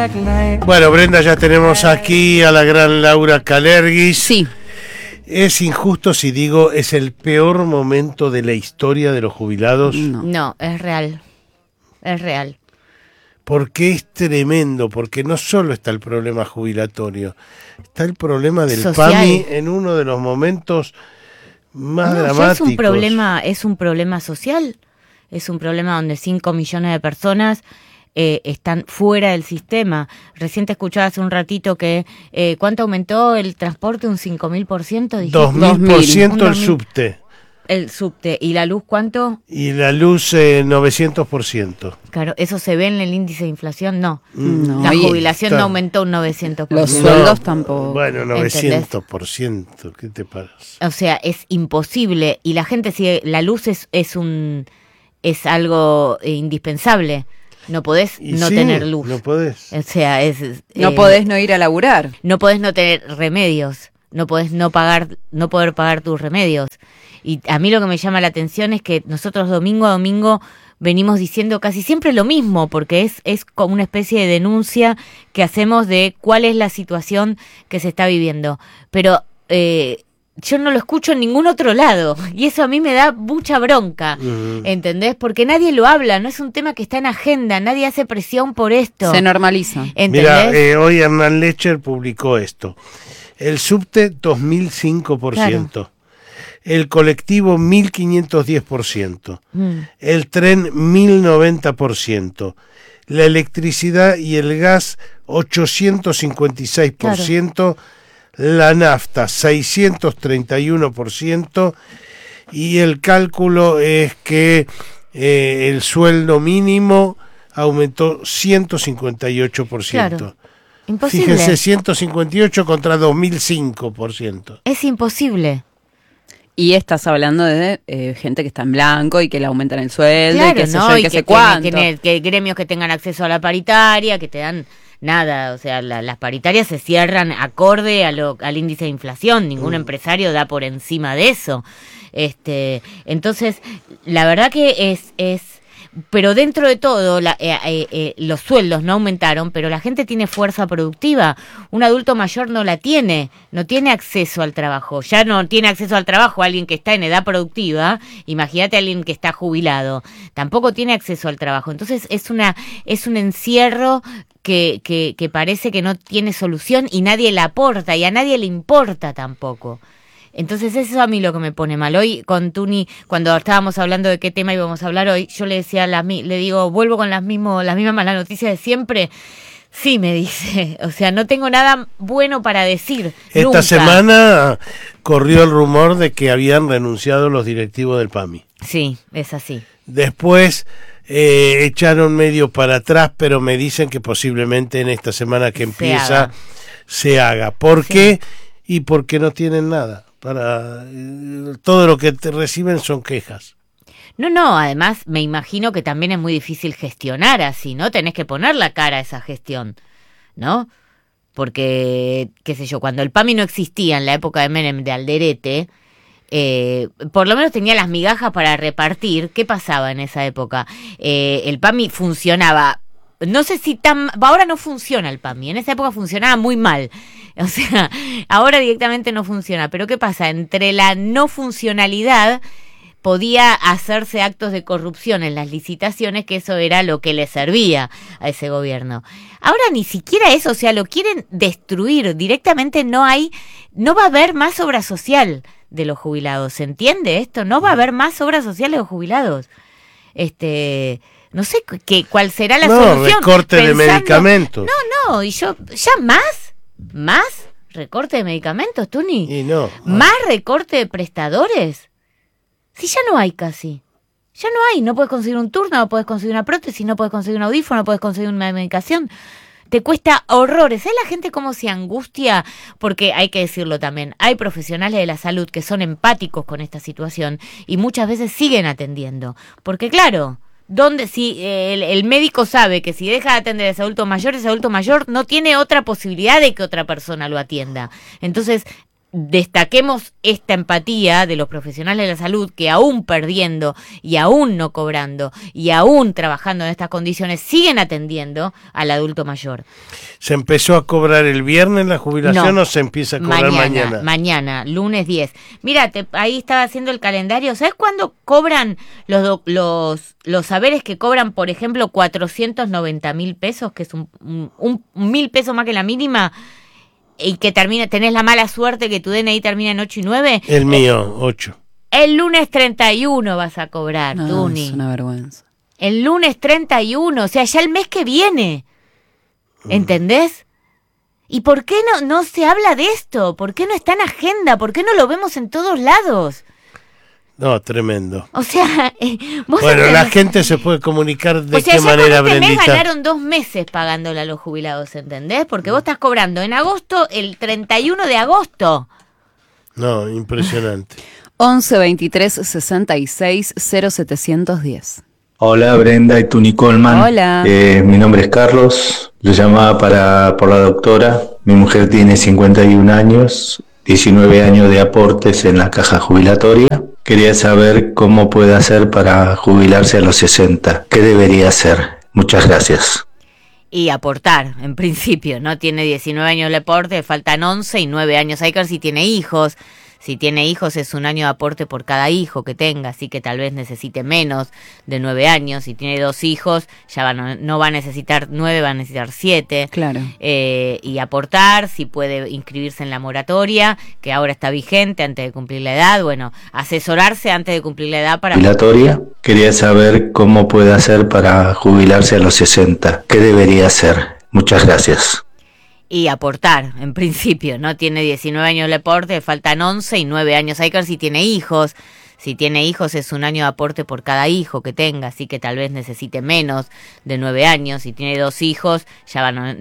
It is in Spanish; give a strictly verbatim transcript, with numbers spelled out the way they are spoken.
Bueno, Brenda, ya tenemos aquí a la gran Laura Kalergis. Sí. Es injusto si digo es el peor momento de la historia de los jubilados. No, No, es real. Es real. Porque es tremendo, porque no solo está el problema jubilatorio, está el problema del Social. PAMI en uno de los momentos más No, ya dramáticos. es un problema, es un problema social. Es un problema donde cinco millones de personas eh, están fuera del sistema. Recién te escuchaba hace un ratito que eh, ¿cuánto aumentó el transporte? ¿Un cinco mil por ciento? Dos mil por ciento el Un dos mil. subte. El subte. ¿Y la luz cuánto? Y la luz eh, novecientos por ciento. Claro, ¿eso se ve en el índice de inflación? No. no. La Y jubilación está- no aumentó un novecientos por Los ciento. sueldos tampoco. Bueno, novecientos por ciento. ¿Qué te parece? O sea, es imposible. Y la gente sigue, la luz es, es un es algo eh, indispensable. No podés Y no sí, tener luz. No podés. O sea, es eh, No podés no ir a laburar. no podés no tener remedios. No podés no pagar, no poder pagar tus remedios. Y a mí lo que me llama la atención es que nosotros domingo a domingo venimos diciendo casi siempre lo mismo, porque es, es como una especie de denuncia que hacemos de cuál es la situación que se está viviendo. Pero eh, yo no lo escucho en ningún otro lado, y eso a mí me da mucha bronca, Ujú. ¿entendés? Porque nadie lo habla, no es un tema que está en agenda, nadie hace presión por esto. Se normaliza. ¿Entendés? Mira, eh, hoy Hernán Lecher publicó esto. El subte dos mil cinco por ciento. El colectivo mil quinientos diez por ciento. Mm. El tren mil noventa por ciento. La electricidad y el gas ochocientos cincuenta y seis por ciento. La nafta seiscientos treinta y uno por ciento. Y el cálculo es que eh, el sueldo mínimo aumentó ciento cincuenta y ocho por ciento. Claro. Imposible. Fíjense, ciento cincuenta y ocho contra dos mil cinco por ciento. Es imposible. Y estás hablando de eh, gente que está en blanco y que le aumentan el sueldo y Claro, que sé ¿no? yo, y Y que que sé tiene- cuánto. tiene- que gremios que tengan acceso a la paritaria, que te dan nada, o sea, la- las paritarias se cierran acorde a lo, al índice de inflación, ningún empresario da por encima de eso. Este, entonces, la verdad que es, es pero dentro de todo, la, eh, eh, eh, los sueldos no aumentaron, pero la gente tiene fuerza productiva. Un adulto mayor no la tiene, no tiene acceso al trabajo. Ya no tiene acceso al trabajo alguien que está en edad productiva, imagínate a alguien que está jubilado. Tampoco tiene acceso al trabajo. Entonces es una es un encierro que, que, que parece que no tiene solución y nadie la aporta y a nadie le importa tampoco. Entonces eso a mí lo que me pone mal. Hoy con Tuni, cuando estábamos hablando de qué tema íbamos a hablar hoy, yo le decía, las, le digo, vuelvo con las, mismo, las mismas malas noticias de siempre. Sí, me dice, o sea, no tengo nada bueno para decir. Esta nunca. semana corrió el rumor de que habían renunciado los directivos del PAMI. Sí, es así. Después eh, echaron medio para atrás, pero me dicen que posiblemente en esta semana que Se empieza haga. se haga. ¿Por Sí. qué? Y porque no tienen nada. Para eh, todo lo que te reciben son quejas. No, no, además me imagino que también es muy difícil gestionar así, ¿no? Tenés que poner la cara a esa gestión, ¿no? Porque, qué sé yo, cuando el PAMI no existía en la época de Menem de Alderete, eh, por lo menos tenía las migajas para repartir. ¿Qué pasaba en esa época? Eh, el PAMI funcionaba, no sé si tan, ahora no funciona el PAMI, en esa época funcionaba muy mal. O sea, ahora directamente no funciona. Pero ¿qué pasa? Entre la no funcionalidad podía hacerse actos de corrupción en las licitaciones, que eso era lo que le servía a ese gobierno. Ahora ni siquiera eso, o sea, lo quieren destruir. Directamente no hay, no va a haber más obra social de los jubilados. ¿Se entiende esto? No va a haber más obra social de los jubilados. Este, no sé qué, cuál será la no, solución. recorte de Pensando- medicamentos. No, no, y yo, ¿ya más? ¿Más recorte de medicamentos, Tuni? Y no. ¿Más recorte de prestadores? Si ya no hay casi. Ya no hay. No puedes conseguir un turno, no puedes conseguir una prótesis, no puedes conseguir un audífono, no puedes conseguir una medicación. Te cuesta horrores. ¿Sabes la gente cómo se angustia? Porque hay que decirlo también, hay profesionales de la salud que son empáticos con esta situación y muchas veces siguen atendiendo. Porque claro, donde si eh, el, el médico sabe que si deja de atender a ese adulto mayor, ese adulto mayor no tiene otra posibilidad de que otra persona lo atienda. Entonces, destaquemos esta empatía de los profesionales de la salud que aún perdiendo y aún no cobrando y aún trabajando en estas condiciones siguen atendiendo al adulto mayor. ¿Se empezó a cobrar el viernes la jubilación no, o se empieza a cobrar mañana? Mañana, mañana lunes diez. Mira, te, ahí estaba haciendo el calendario. ¿Sabes cuándo cobran los, los, los saberes que cobran, por ejemplo, cuatrocientos noventa mil pesos, que es un, un, un mil pesos más que la mínima? Y que termina, tenés la mala suerte que tu D N I termina en ocho y nueve. El mío, ocho. El lunes treinta y uno vas a cobrar, no, Tuni. Es una vergüenza. El lunes treinta y uno, o sea, ya el mes que viene. ¿Entendés? ¿Y por qué no, no se habla de esto? ¿Por qué no está en agenda? ¿Por qué no lo vemos en todos lados? No, tremendo. O sea, eh, vos bueno, entendés? La gente se puede comunicar de o sea, qué ya manera, con este Brendita. mes ganaron dos meses pagándole a los jubilados, ¿entendés? Porque vos estás cobrando en agosto, el treinta y uno de agosto. No, impresionante. once veintitrés sesenta y seis cero setecientos diez. Hola Brenda y Tuni Coleman. Hola. Eh, mi nombre es Carlos. Lo llamaba para por la doctora. Mi mujer tiene cincuenta y un años, diecinueve años de aportes en la caja jubilatoria. Quería saber cómo puede hacer para jubilarse a los sesenta. ¿Qué debería hacer? Muchas gracias. Y aportar, en principio, ¿no? Tiene diecinueve años de aporte, faltan once y nueve años. Hay que ver si tiene hijos. Si tiene hijos es un año de aporte por cada hijo que tenga, así que tal vez necesite menos de nueve años. Si tiene dos hijos, ya va, no, no va a necesitar nueve, va a necesitar siete. Claro. Eh, y aportar, si puede inscribirse en la moratoria, que ahora está vigente antes de cumplir la edad. Bueno, asesorarse antes de cumplir la edad para... Jubilatoria. Quería saber cómo puede hacer para jubilarse a los sesenta. ¿Qué debería hacer? Muchas gracias. Y aportar, en principio, ¿no? Tiene diecinueve años de aporte, faltan once y nueve años. Hay que ver si tiene hijos. Si tiene hijos es un año de aporte por cada hijo que tenga, así que tal vez necesite menos de nueve años. Si tiene dos hijos, ya va, no,